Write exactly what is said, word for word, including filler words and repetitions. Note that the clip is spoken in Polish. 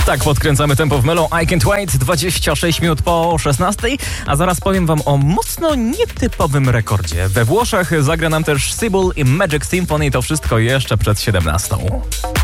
Tak, podkręcamy tempo w Melą I Can't Wait, dwadzieścia sześć minut po szesnastej, a zaraz powiem wam o mocno nietypowym rekordzie. We Włoszech zagra nam też Sibul i Magic Symphony, to wszystko jeszcze przed siedemnastą.